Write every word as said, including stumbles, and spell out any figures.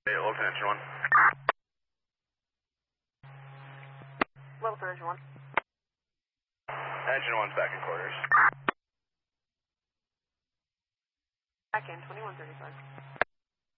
Hey, level ten, engine one. Level ten, engine one. Engine one's back in quarters. Back in, twenty-one thirty-five.